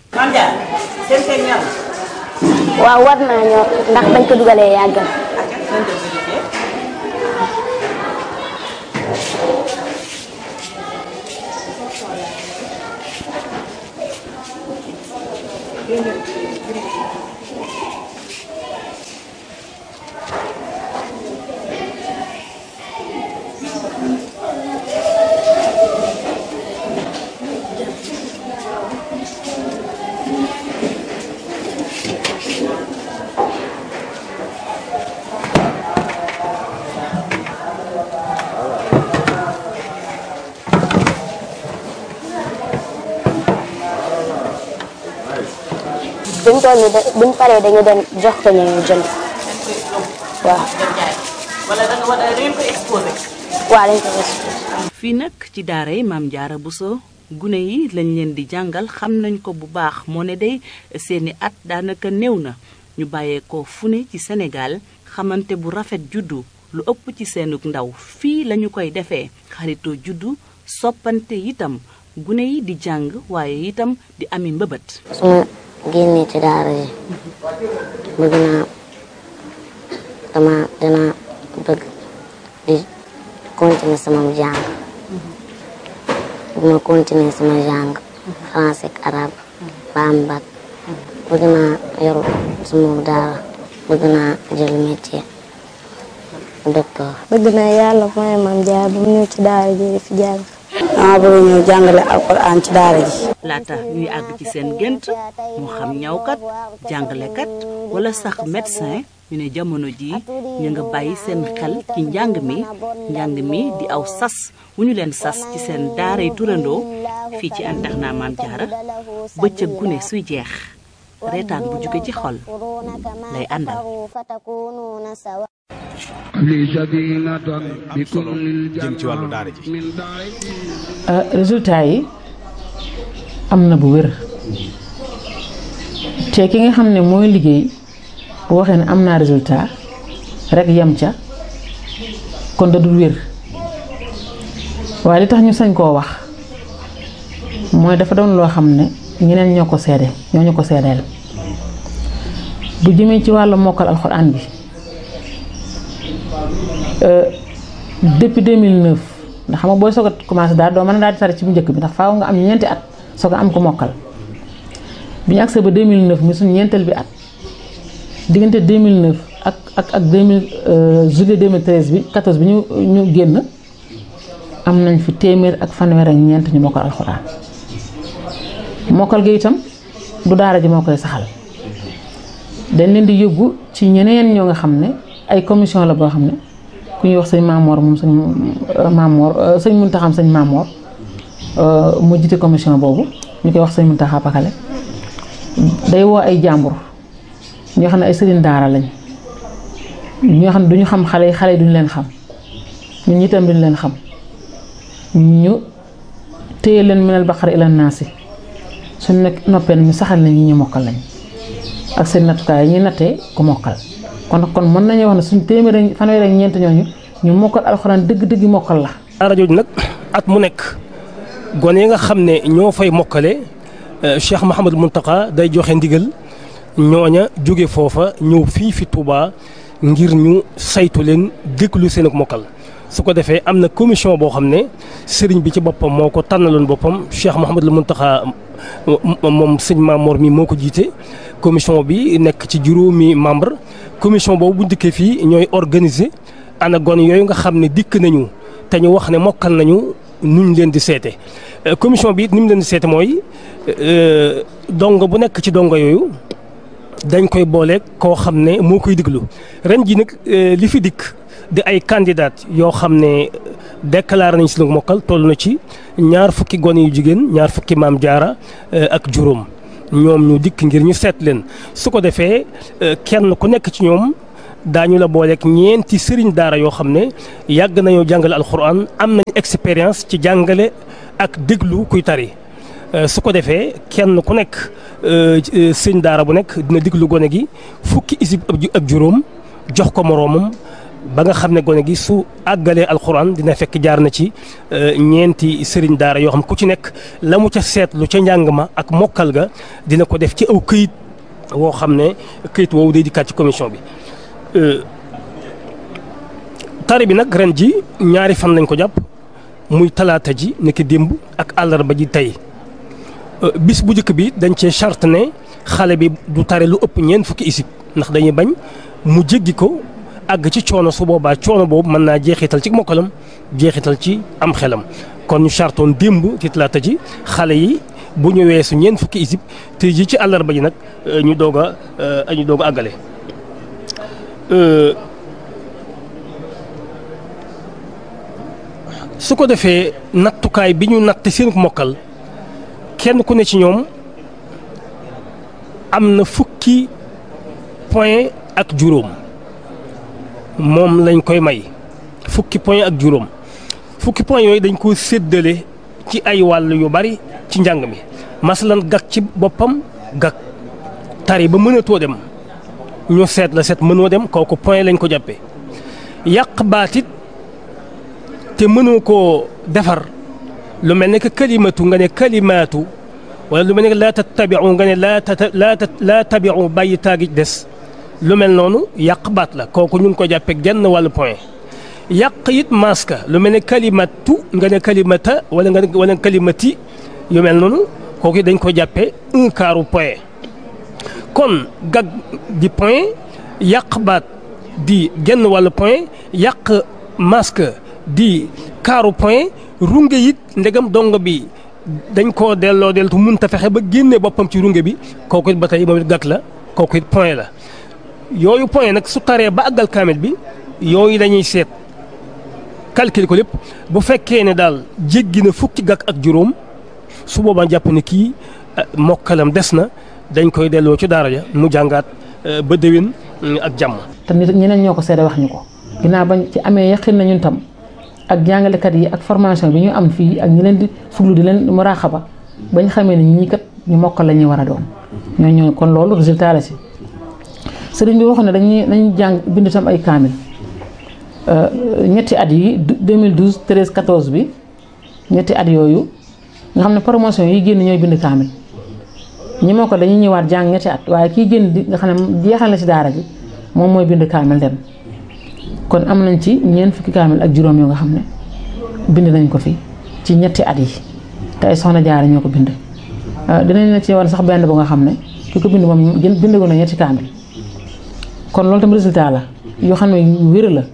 waaw war naa ñor ndax bañ ko dugalee yàggal. buñ toll nii da buñ paree dañu dem jox ko ñu jënd waaw. wala da nga war a dañ ko exposé. waaw dañ ko exposé. fii nag ci daara yi Maam Jaara Buso gune yi lañ leen di jàngal xam nañ ko bu baax moo ne day seeni at daanaka néew na ñu bàyyeekoo fu ne ci Sénégal xamante bu rafet juddu lu ëpp ci seenug ndaw fii lañu koy defee xaritoo juddu soppante itam gune yi di jàng waaye itam di ami mbëbët. génne ci daara ji bëgg naa dama dina bëgg di continuer sama jàng bëgg ma continuer sama jàng français ak arabe ba am bac bëgg naa yoru sama daara bëgg naa jël métier docteur. bëgg naa yàlla may Maam Jaara bu ñëw ci daara ji di fi jàng. dama bëgg ñëw jàngale alxuraan ci daara ji. laata ñuy àgg ci seen gént moo xam ñawkat jàngalekat wala sax médecin ñu ne jamono ji ñu nga bàyyi seen xel ci njàng mi njàng mi di aw sas wu ñu leen sas ci seen daaray turandoo fii ci internat Maam Jaara bëccëg gune suy jeex reetaan bu jóge ci xol lay àndal. am solo jëm ci wàllu daara ji. résultat yi am na bu wér te ki nga xam ne mooy liggéey bu waxee ne am naa résultat rek yem ca kon da dul wér waaye li tax ñu sañ koo wax mooy dafa doon loo xam ne ñeneen ñoo ko seede ñoo ñu ko seedeel bu jëmee ci wàllu mokkal alxuraan bi depuis deux mille neuf ndax xam nga booy soog a commencé daal doo mën a daal di tari ci bu njëkk bi ndax faaw nga am ñeenti at soog a am ko mokkal bi ñu agsee ba deux mille neuf mi suñu ñeenteel bi at diggante deux mille neuf ak ak ak deux mille juillet deux mille treize bi quatorze bi ñu ñu génn am nañ fi téeméer ak fanweer ak ñeent ñu mokkal alxuraan mokkal gi itam du daara ji moo koy saxal dañ leen di yóbbu ci ñeneen ñoo nga xam ne ay commission la boo xam ne ku ñuy wax sëñ Maamoor moom sëñ Maamoor sëñ Muntaxam sëñ Maamoor mu jiite commission boobu ñu koy wax sëñ Mountakha Pakale day woo ay jàmbur ñoo xam ne ay sëriñ daara lañ ñoo xam ne duñu xam xale yi xale yi duñu leen xam ñun itam duñu leen xam ñu téye leen minal baqara ila naasi suñu nekk noppee ñu saxal na ñi ñu mokkal lañ ak seen nattukaay yi ñuy nattee ku mokkal kon kon mën nañoo wax ne suñu téeméer fanweer ak ñeent ñooñu ñu mokkal alxuraan dëgg-dëgg mokkal la. daara jooju nag at mu nekk gone yi nga xam ne ñoo fay mokkale Cheikh Mouhamadou Mountakha day joxe ndigal ñooña jóge foofa ñëw fii fi Touba ngir ñu saytu leen déglu seen ak mokkal su ko defee am na commission boo xam ne sëriñ bi ci boppam moo ko tànnaloon boppam Cheikh Mouhamadou Mountakha moom sëñ Mamour mi moo ko jiite. commission bi nekk ci juróomi membre commission boobu bu dikkee fii ñooy organiser ana gone yooyu nga xam ne dikk nañu te ñu wax ne mokkal nañu nuñ leen di seete commission bi ni mu leen di seete mooy dongo bu nekk ci dongo yooyu dañ koy booleeg koo xam ne moo koy diglu ren ji nag li fi dikk di ay candidat yoo xam ne déclaré nañ si lu mokkal toll na ci ñaar fukki gone yu jigéen ñaar fukki maam jaara ak juróom ñoom ñu dikk ngir ñu seet leen su ko defee kenn ku nekk ci ñoom daañu la booleeg ñeenti sëriñ daara yoo xam ne yàgg nañoo jàngale alxuraan am nañ expérience ci jàngale ak déglu kuy tari su ko defee kenn ku nekk sëriñ daara bu nekk dina déglu gone gi fukki isib ak juróom jox ko moroomam ba nga xam ne gone gi su àggalee alxuraan dina fekk jaar na ci ñeenti sëriñ daara yoo xam ku ci nekk la mu ca seetlu ca njàng ma ak mokkal ga dina ko def ci aw këyit woo xam ne këyit woowu day dikkaat ci commission bi. tari bi nag ren ji ñaari fan lañ ko jàpp muy talaata ji nekk démb ak àllarba ji tey bis bu njëkk bi dañ cee charte ne xale bi du tare lu ëpp ñeent fukki isib ndax dañuy bañ mu jéggi ko. àgg ci coono su boobaa coono boobu mën naa jeexital ci mokkalam jeexital ci am xelam kon ñu chartoon démb ci talaata ji xale yi bu ñu weesu ñeent fukki isib te ji ci àllarba ji nag ñu doog a ñu doog a àggale. su ko defee nattukaay bi ñu natt seen mokkal kenn ku ne ci ñoom am na fukki point ak juróom. moom lañ koy may fukki point ak juróom fukki point yooyu dañ ko séddale ci ay wàll yu bari ci njàng mi masalan gag ci boppam gag tari ba mënatoo dem ñu seet la seet mënoo dem kooku point lañ ko jàppee yàq baatit te mënoo koo defar lu mel ne que kalimatu nga ne kalimaatu wala lu mel ne que laa tattabiu nga ne laa laa laa tabiu bàyyi taagi des lu mel noonu yàq baat la kooku ñu ngi ko jàppee genn wàllu point yàq it maska lu mel ne kalimatu nga ne kalimata wala nga ne wala kalimati yu mel noonu kooku dañ ko jàppee un quart point kon gag di point yàq baat di genn wàllu point yàq masque di quart point runge it ndegam dongo bi dañ koo delloo deltu mënta fexe ba génne boppam ci runge bi kooku it ba tey moom it gag la kooku it point la. yooyu point nag su taree ba àggal kaamil bi yooyu dañuy seet calcul ko lépp bu fekkee ne daal jéggi na fukki gàkk ak juróom su boobaa jàpp ne kii mokkalam des na dañ koy delloo ci daara ja mu jàngaat ba déwén ak jàmm. te nit ñeneen ñoo ko seede wax ñu ko ginnaaw bañ ci amee yaqin na ñun tam ak jàngalekat yi ak formation bi ñu am fii ak ñi leen di fuglu di leen muraaxaba bañ xamee ne ñii kat ñu mokkal la ñuy war a doon ñooñu kon loolu résultat la si. sëriñ bi waxoon ne dañuy dañuy jàng bind tam ay kaamil ñetti at yi deux mille douze treize quatorze bi ñetti at yooyu nga xam ne promotion yi génn ñooy bind kaamil ñi moo ko dañuy ñëwaat jàng ñetti at waaye kii génn di nga xam ne jeexal na ci daara ji moom mooy bind kaamil dem kon am nañ ci ñeent fukki kaamil ak juróom yoo nga xam ne bind nañ ko fi ci ñetti at yi te ay soxna jaara ñoo ko bind dinañ la ci war sax benn bu nga xam ne ki ko bind moom bind ko na ñetti kaamil kon loolu tam résultat la yoo xam ne yu wér la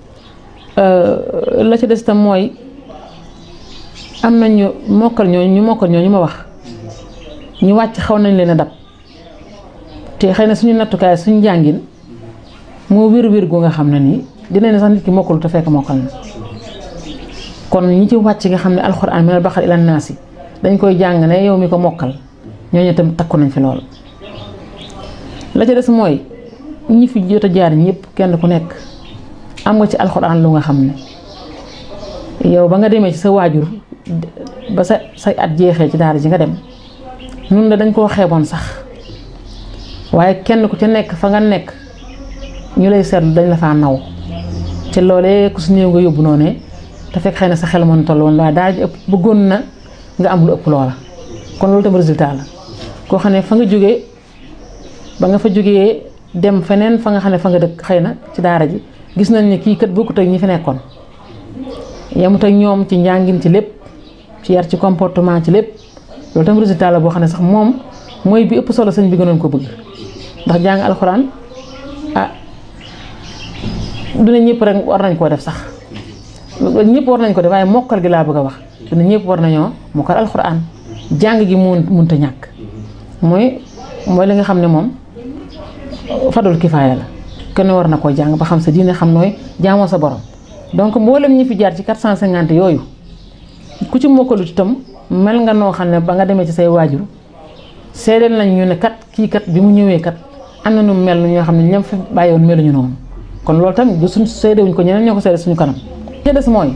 la ci des tam mooy am nañu mokkal ñooñu ñu mokkal ñooñu ma wax ñu wàcc xaw nañ leen a dab te xëy na suñu nattukaay suñu jàngin moo wér wér gu nga xam ne nii dina ne sax nit ki mokkul te fekk mokkal na kon ñi ci wàcc nga xam ne alxuraan minal baqara ila naasi dañ koy jàng ne yow mi ko mokkal ñooñu itam takku nañ fi lool. la ca des mooy ñi fi jot a jaar ñëpp kenn ku nekk am nga ci alxuraan lu nga xam ne yow ba nga demee ci sa waajur ba sa say at jeexee ci daara ji nga dem nun la dañ koo xeeboon sax waaye kenn ku ca nekk fa nga nekk ñu lay seetlu dañ la faa naw ci loolee ku su néew nga yóbbu noonu te fekk xëy na sa xel mën toll woon waaye daara ji ëpp bëggoon na nga am lu ëpp loola kon loolu tam résultat la koo xam ne fa nga jógee ba nga fa jógee dem feneen fa nga xam ne fa nga dëkk xëy na ci daara ji gis nañ ne kii kat bokkut ak ñi fi nekkoon yemut ak ñoom ci njàngin ci lépp ci yar ci comportement ci lépp loolu tam résultat la boo xam ne sax moom mooy bi ëpp solo sëñ bi gënoon ko bëgg ndax jàng alxuraan ah du ne ñëpp rek war nañ koo def sax ñëpp war nañ ko def waaye mokkal gi laa bëgg a wax du ne ñëpp war nañoo mokkal alxuraan jàng gi mu mënta ñàkk mooy mooy li nga xam ne moom fadul kifaaya la kenn war na koo jàng ba xam sa diine xam nooy jaamoo sa borom donc mboolem ñi fi jaar ci quatre cent cinquante yooyu ku ci mokkalut itam mel nga noo xam ne ba nga demee ci say waajur seedeel nañ ñu ne kat kii kat bi mu ñëwee kat am na nu mel ñoo xam ne ñoom fi bàyyiwoon meluñu noonu kon loolu tam du suñ seedewuñ ko ñeneen ñoo ko seede suñu kanam. li des mooy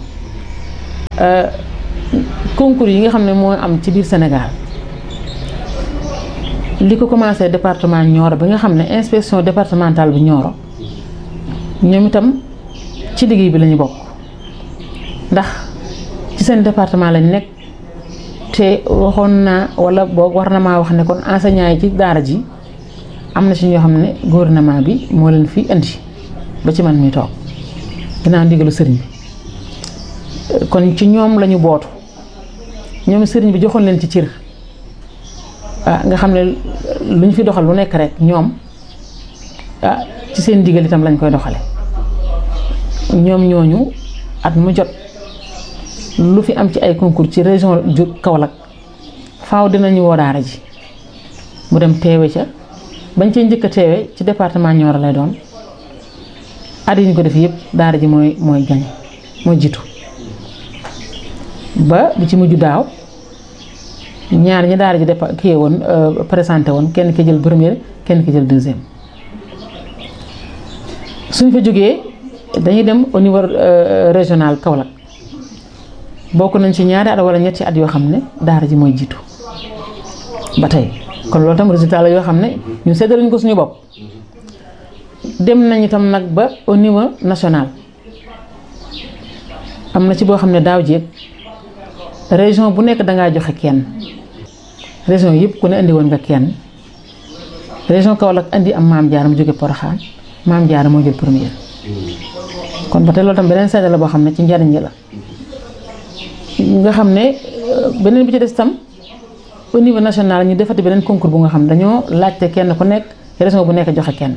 concours yi nga xam ne moo am ci biir Sénégal li ko commencé département Nioro bi nga xam ne inspection départementale bu Nioro ñoom itam ci liggéey bi lañu bokk ndax ci seen département lañ nekk te waxoon naa wala boog war na maa wax ne kon enseignant yi ci daara ji am na ci ñoo xam ne gouvernement bi moo leen fi indi ba ci man mi toog dinaa ndigalu sëriñ bi kon ci ñoom lañu bootu ñoom sëriñ bi joxoon leen ci cër ah nga xam ne lu ñu fi doxal lu nekk rek ñoom ah ci seen ndigal itam lañ koy doxale ñoom ñooñu at mu jot lu fi am ci ay concours ci région ju Kaolack faaw dinañu woo daara ji mu dem teewe ca bañ cee njëkk a teewe ci département Nioro lay doon at yi ñu ko def yëpp daara ji mooy mooy gañe mooy jiitu ba bi ci mujj daaw ñaar ñi daara ji depa kii woon présenté woon kenn ki jël première kenn ki jël deuxième suñ fa jógee dañuy dem au niveau régional Kaolack bokk nañ ci ñaari at wala ñetti at yoo xam ne daara ji mooy jiitu ba tey kon loolu tam résultat la yoo xam ne ñu séddaluñ ko suñu bopp dem nañ itam nag ba au niveau national am na ci boo xam ne daaw jéeg région bu nekk dangaa joxe kenn région yëpp ku ne indi woon nga kenn région Kaolack indi am maam Jaara mu jóge Porokhane maam Jaara moo jël première kon ba tey loolu tam beneen seede la boo xam ne ci njariñ la nga xam ne beneen bi ci des tam au niveau national ñu defati beneen concours bu nga xam ne dañoo laajte kenn ku nekk région bu nekk joxe kenn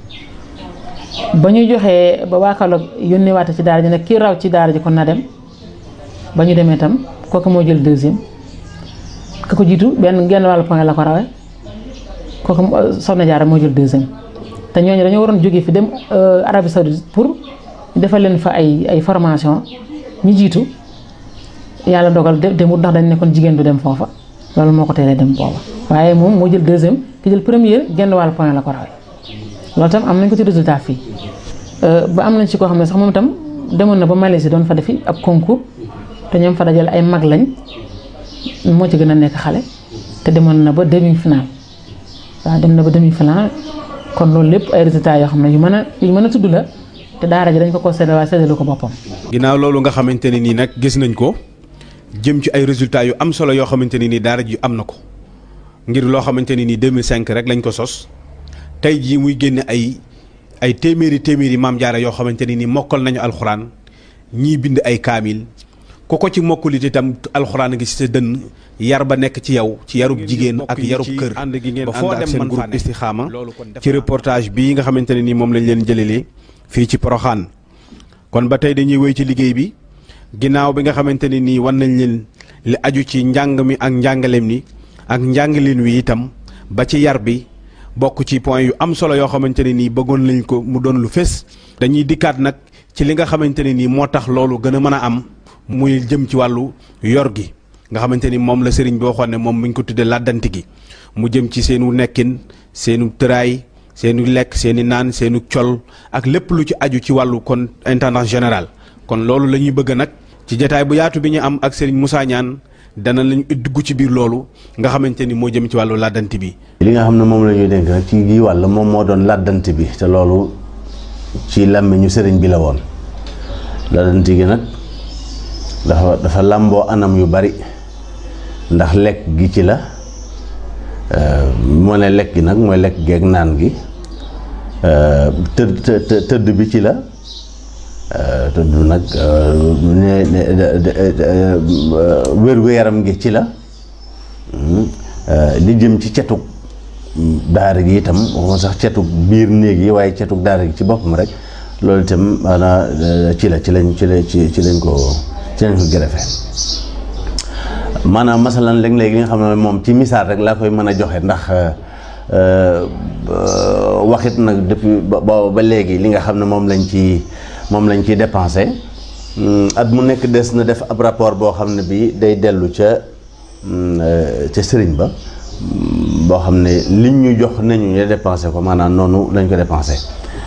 ba ñu joxee ba waa Kaolack yónnee waate ci daara ji ne kii raw ci daara ji kon na dem ba ñu demee tam kooku moo jël deuxième ka ko jiitu benn genn wàllu point la ko rawee kooku Soxna Jaara moo jël deuxième te ñooñu dañoo waroon jógee fi dem Arabie Saoudite pour defal leen fa ay ay formation ñu jiitu yàlla dogal demut ndax dañ ne kon jigéen du dem foofa loolu moo ko teelee dem booba waaye moom moo jël deuxième ki jël première genn wàllu point la ko rawee loolu tam am nañ ko ci résultat fii ba am nañ ci koo xam ne sax moom itam demoon na ba Malaisie doon fa defi ab concours te ñoom fa dajale ay mag lañ moo ci gën a nekk xale te demoon na ba demi final waaw dem na ba demi final kon loolu lépp ay résultats yoo xam ne yu mën a yu mën a tudd la te daara ji dañ ko ko séddale waaye séddalu ko boppam. ginnaaw loolu nga xamante ne nii nag gis nañ ko jëm ci ay résultats yu am solo yoo xamante ne nii daara ji am na ko ngir loo xamante ne nii deux mille cinq rek lañ ko sos tey jii muy génne ay ay téeméeri téeméeri maam jaara yoo xamante ne nii mokkal nañu alxuraan ñii bind ay kaamil. ku ko ci mokkulit itam alxuraan ngi ci sa dënn yar ba nekk ci yow ci yarub jigéen ak yarub kër ba foo dem seen groupe Istikhama ci reportage bii nga xamante ne nii moom lañ leen jëlelee fii ci Porokhane kon ba tey dañuy wéy ci liggéey bi ginnaaw bi nga xamante ne nii wan nañ leen li aju ci njàng mi ak njàngaleem ni ak njàngaleen wi itam ba ci yar bi bokk ci point yu am solo yoo xamante ne nii bëggoon lañ ko mu doon lu fés dañuy dikkaat nag ci li nga xamante ne nii moo tax loolu gën a mën a am muy jëm ci wàllu yor gi nga xamante ni moom la sëriñ bi waxoon ne moom mi ngi ko tuddee làddanti gi mu jëm ci seenu nekkin seenu tëraay seenu lekk seeni naan seenu col ak lépp lu ci aju ci wàllu kon intendance général kon loolu la ñuy bëgg nag ci jataay bu yaatu bi ñu am ak sëriñ Moussa Niane dana lañu dugg ci biir loolu nga xamante ni moo jëm ci wàllu làddanti bi. li nga xam ne moom la ñuy dénk nag ci gi wàll moom moo doon làddanti bi te loolu ci làmmiñu sëriñ bi la woon làddanti gi nag dafa dafa làmboo anam yu bari ndax lekk gi ci la moo ne lekk gi nag mooy lekk geeg naan gi tëdd tëdd bi ci la tëdd nag wér-gu-yaram gi ci la li jëm ci cetug daara gi itam waxuma sax cetug biir néeg yi waaye cetug daara gi ci boppam rek loolu itam maanaam ci la ci lañ ci la ci ci lañ ko ci lañ ko gërëfee maanaam masalan léeg-léeg li nga xam ne moom ci misaal rek laa koy mën a joxe ndax waxit nag depuis ba ba léegi li nga xam ne moom lañ ci moom lañ ciy dépensé at mu nekk des na def ab rapport boo xam ne bi day dellu ca ca sëriñ ba boo xam ne liñ ñu jox nañu ñu dépensé ko maanaam noonu lañ ko dépensé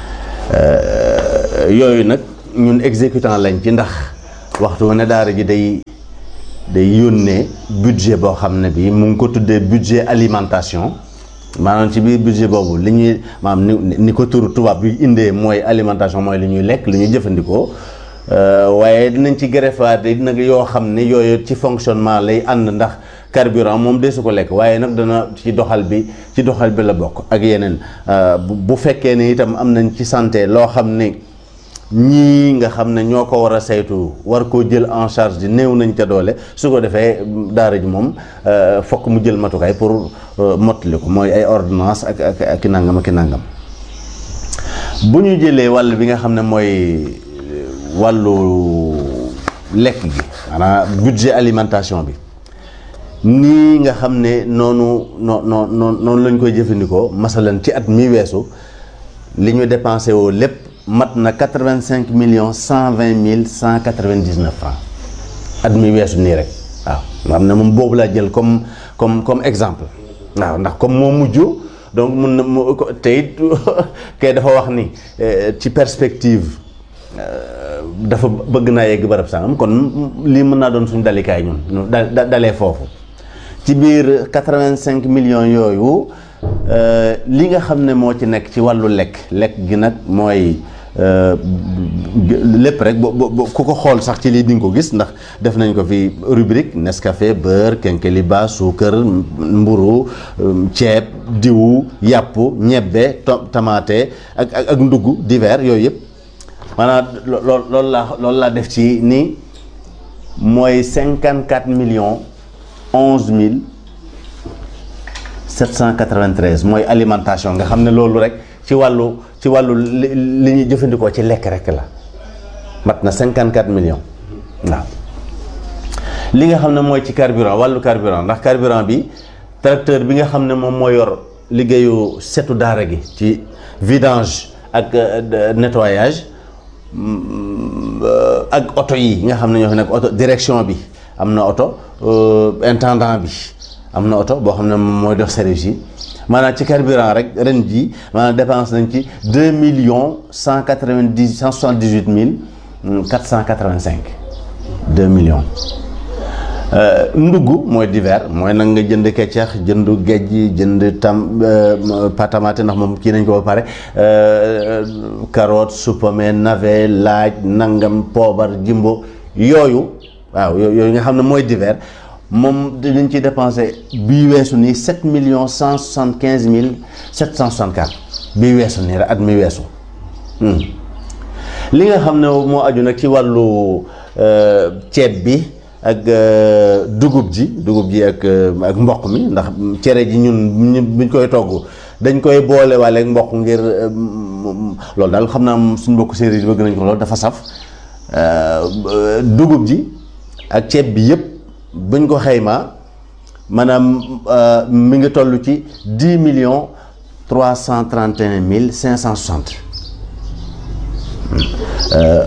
yooyu nag ñun exécutant lañ ci ndax waxtu ne daara ji day day yónnee budget boo xam ne bi mu ngi ko tuddee budget alimentation maanaam ci biir budget boobu li ñuy maanaam ni ni ko turu tubaab bi indee mooy alimentation mooy li ñuy lekk li ñuy jëfandikoo waaye dinañ ci greffaat nag yoo xam ne yooyu ci fonctionnement lay ànd ndax carburant moom de su ko lekk waaye nag dana ci doxal bi ci doxal bi la bokk ak yeneen bu fekkee ne itam am nañ ci santé loo xam ne ñii nga xam ne ñoo ko war a saytu war koo jël en charge di néew nañ ca doole su ko defee daara ji moom fokk mu jël matukaay pour mottali ko mooy ay ordonnance ak ak ak i nangam ak i nangam bu ñu jëlee wàll bi nga xam ne mooy wàllu lekk gi maanaam budget alimentation bi nii nga xam ne noonu noo noo noonu lañ koy jëfandikoo masalan ci at mi weesu li ñu dépensé woo lépp mat na quatre-vingt-cinq millions cent vingt mille cent quatre-vingt-dix-neuf francs at mi weesu nii rek waaw nga xam ne moom boobu laa jël comme comme comme exemple waaw ndax comme moo mujj donc mun na mu te it kay dafa wax ni ci perspective dafa bëgg naa yegg barab sangam kon lii mën naa doon suñu dalikaay ñun da dalee foofu ci biir quatre-vingt-cinq millions yooyu li nga xam ne moo ci nekk ci wàllu lekk lekk gi nag mooy lépp rek bo ku ko xool sax ci lii di nga ko gis ndax def nañ ko fi rubrique Nescafé beurre kenkeliba suukar mburu ceeb diwu yàpp ñebbe tamaate ak ak ak ndugg divers yooyu yëpp maanaam lool loolu laa loolu laa def ci ni mooy cinquante quatre millions onze mille sept cent quatre-vingt-treize mooy alimentation nga xam ne loolu rek ci wàllu ci wàllu li ñuy jëfandikoo ci lekk rek la mat na cinquante quatre millions waaw li nga xam ne mooy ci carburant wàllu carburant ndax carburant bi tracteur bi nga xam ne moom moo yor liggéeyu setu daara gi ci vidange ak nettoyage ak oto yi nga xam ne ñoo fi nekk oto direction bi am na oto intendant bi am na oto boo xam ne moom mooy dox service yi maanaam ci carburant rek ren jii maanaam dépense nañ ci deux millions cent quatre-vingt-dix cent soixante-dix-huit mille quatre cent quatre-vingt-cinq deux millions. ndugg mooy divers mooy nag nga jënd keccax jënd géej jënd tam patamate ndax moom kii nañ ko ba pare carotte supame navet laaj nangam poobar jimbo yooyu waaw yooyu nga xam ne mooy divers moom dañ ciy dépensé bii weesu nii sept millions cent soixante quinze mille sept cent soixante quatre bii weesu nii rek at mi weesu li nga xam ne moo aju nag ci wàllu ceeb bi ak dugub ji dugub ji ak ak mboq mi ndax cere ji ñun buñ koy togg dañ koy boole waale ak mboq ngir loolu daal xam naa suñ mbokk séeréer yi bëgg nañ ko loolu dafa saf dugub ji ak ceeb bi yëpp buñ ko xaymaa maanaam mi ngi toll ci dix millions trois cent trente et un mille cinq cent soixante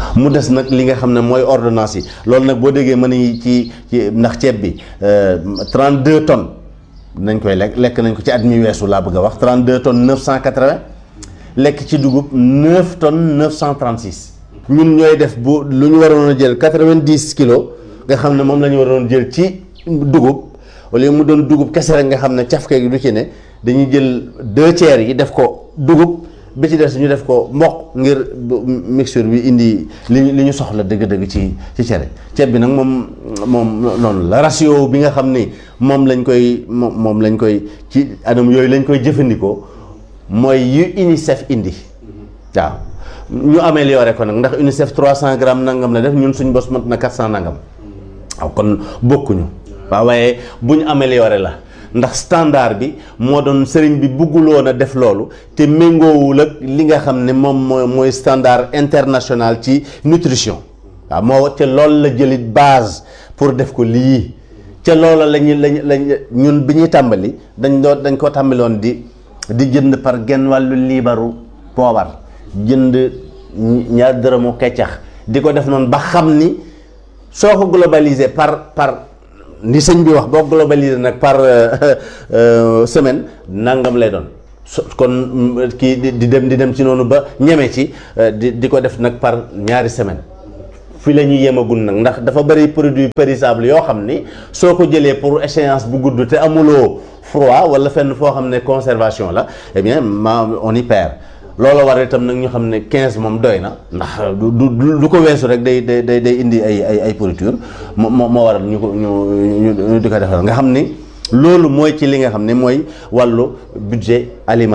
mu des nag li nga xam ne mooy ordonnance yi loolu nag boo déggee mën nañu ci ci ndax ceeb bi trente-deux tonnes nañ koy lekk lekk nañ ko ci at mi weesu laa bëgg a wax trente-deux tonnes neuf cent quatre-vingts lekk ci dugub neuf tonnes neuf cent trente-six ñun ñooy def bu lu ñu waroon a jël quatre-vingt-dix kilos nga xam ne moom la ñu waroon jël ci dugub wala mu doon dugub kese rek nga xam ne cafke gi du ci ne dañuy jël deux tiers yi def ko dugub bi ci des ñu def ko mboq ngir mixture bi indi li li ñu soxla dëgg-dëgg ci ci cere ceeb bi nag moom moom noonu la ratio bi nga xam ni moom lañ koy moom moom lañ koy ci anam yooyu lañ koy jëfandikoo mooy yu UNICEF indi waaw ñu amélioré ko nag ndax UNICEF trois cent grammes nangam la def ñun suñ bos mat na quatre cent nangam waaw kon bokkuñu waaw waaye bu ñu amélioré la ndax standard bi moo doon sëriñ bi bugguloon a def loolu te méngoowul ak li nga xam ne moom mooy mooy standard international ci nutrition waaw moo te loolu la jëlit base pour def ko lii ca loola lañu lañ lañ ñun bi ñuy tàmbali dañ doon dañ ko tàmbaloon di di jënd par genn wàllu liibaru poobar jënd ñaar dërëmu keccax di ko def noonu ba xam ni soo ko globalisé par par ni sëñ bi wax boo globalisé nag par semaine nangam lay doon kon kii di dem di dem ci noonu ba ñeme ci di di ko def nag par ñaari semaine fi la ñuy yemagul nag ndax dafa bëri produit périssable yoo xam ni soo ko jëlee pour échéance bu gudd te amuloo froid wala fenn foo xam ne conservation la eh bien ma on y perd loolu war itam nag ñu xam ne quinze moom doy na ndax du du du ko weesu rek day day day day indi ay ay ay pourriture moo moo waral ñu ko ñu ñu di ko defal nga xam ni loolu mooy ci li nga xam ne mooy wàllu budget alimentaire